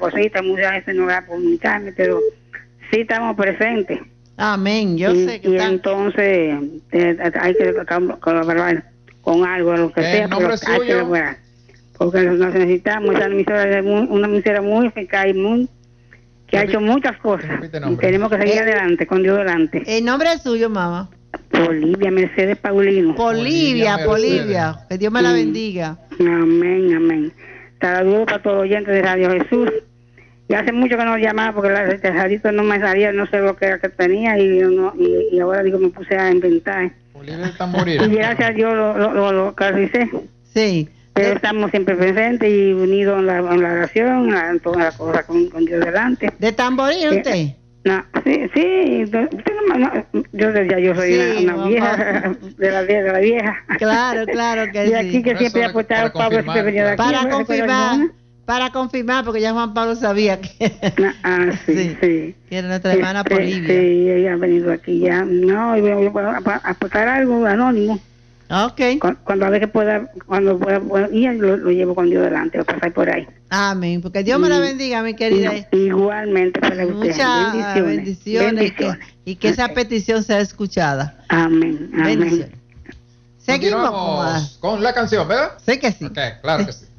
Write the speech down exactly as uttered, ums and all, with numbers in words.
cositas, muchas veces no voy a comunicarme, pero sí estamos presentes. Amén, yo y, sé que y están... entonces eh, hay que colaborar con algo, lo que ¿El sea, nombre pero hay que suyo? lograr. Porque nos necesitamos, esa emisora es muy, una emisora muy eficaz y muy, que ha hecho muchas cosas. Y tenemos que seguir Eh, adelante, con Dios delante. El nombre es suyo, mamá. Bolivia Mercedes Paulino. Bolivia, Bolivia. Que Dios me la bendiga. Amén, amén. Saludos para todos los oyentes de Radio Jesús. Y hace mucho que no llamaba porque el tejadito no me salía, no sé lo que era que tenía y, no, y, y ahora digo me puse a inventar. Y gracias a Dios lo, lo, lo, lo carricé. Sí. Pero estamos siempre presentes y unidos en la, en la oración, en, la, en todas las cosas con, con Dios delante. ¿De Tamboril usted? Eh, no, sí, sí, usted no, no, yo decía, yo soy sí, una, una vieja, de la, de la vieja. Claro, claro que y sí. aquí que siempre ha aportado Pablo, siempre venía de aquí. Para confirmar, para confirmar, porque ya Juan Pablo sabía que... Ah, sí, sí. sí. Que era nuestra hermana este, Bolivia. Sí, ella ha venido aquí ya. No, yo voy a aportar algo anónimo. Okay. Cuando, cuando a veces pueda, cuando pueda, pueda ir, lo, lo llevo con Dios delante, lo pasar por ahí. Amén, porque Dios me la bendiga, mi querida. Y, igualmente para usted. Muchas bendiciones. bendiciones, bendiciones. Y, que, y que esa petición sea escuchada. Amén, amén. Bendiciones. Seguimos con, con la canción, ¿verdad? Sé que sí. Okay, claro que sí.